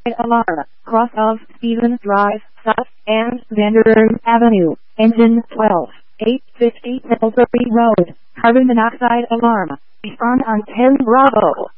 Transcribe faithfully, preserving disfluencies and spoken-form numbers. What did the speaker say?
alarm. Cross of Stevens Drive, South, and Vanderburg Avenue. Engine twelve. eight fifty Middlebury Road. Carbon monoxide alarm. Respond on ten Bravo.